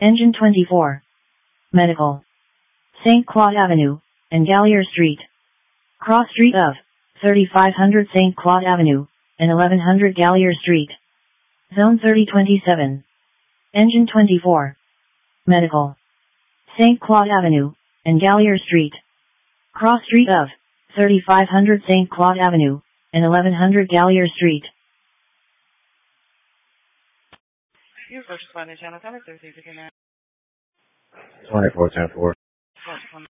Engine 24. Medical. St. Claude Avenue, and Gallier Street. Cross Street of 3500 St. Claude Avenue, and 1100 Gallier Street. Zone 3027. Engine 24. Medical. St. Claude Avenue, and Gallier Street. Cross Street of 3500 St. Claude Avenue, and 1100 Gallier Street. Your first responding channel, 2410-4.